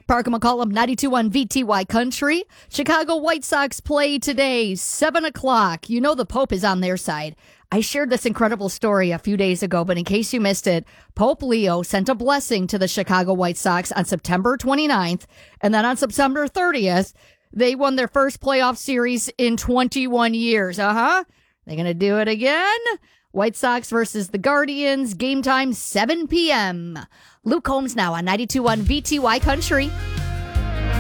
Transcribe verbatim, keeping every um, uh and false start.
Parker McCollum, ninety-two point one V T Y Country. Chicago White Sox play today, seven o'clock. You know the Pope is on their side. I shared this incredible story a few days ago, but in case you missed it, Pope Leo sent a blessing to the Chicago White Sox on September twenty-ninth, and then on September thirtieth, they won their first playoff series in twenty-one years. Uh-huh. They're going to do it again. White Sox versus the Guardians. Game time, seven p.m. Luke Combs now on ninety-two point one V T Y Country.